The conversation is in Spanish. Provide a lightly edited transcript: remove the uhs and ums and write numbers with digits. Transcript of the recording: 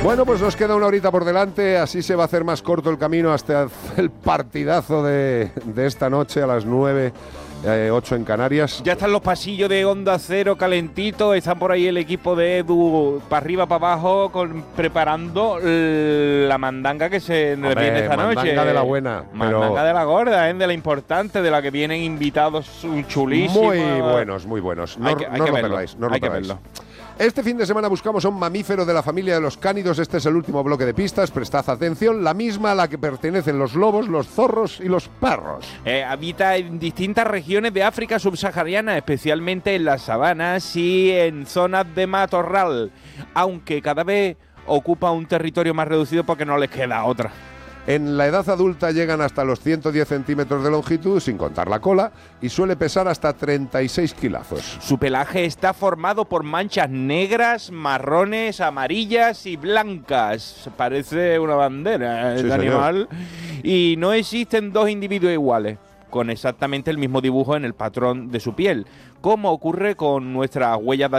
Bueno, pues nos queda una horita por delante, así se va a hacer más corto el camino hasta el partidazo de esta noche a las 9, 8 en Canarias. Ya están los pasillos de Onda Cero calentitos, están por ahí el equipo de Edu para arriba, para abajo, preparando la mandanga que se nos viene esta noche. Mandanga de la buena. Mandanga de la gorda, de la importante, de la que vienen invitados chulísimos. Muy buenos. No lo perdáis. Hay que verlo. Este fin de semana buscamos a un mamífero de la familia de los cánidos. Este es el último bloque de pistas. Prestad atención. La misma a la que pertenecen los lobos, los zorros y los perros. Habita en distintas regiones de África subsahariana, especialmente en las sabanas y en zonas de matorral, aunque cada vez ocupa un territorio más reducido porque no les queda otra. En la edad adulta llegan hasta los 110 centímetros de longitud, sin contar la cola, y suele pesar hasta 36 kilazos. Su pelaje está formado por manchas negras, marrones, amarillas y blancas. Parece una bandera de animal. Y no existen dos individuos iguales, con exactamente el mismo dibujo en el patrón de su piel, como ocurre con nuestras huellas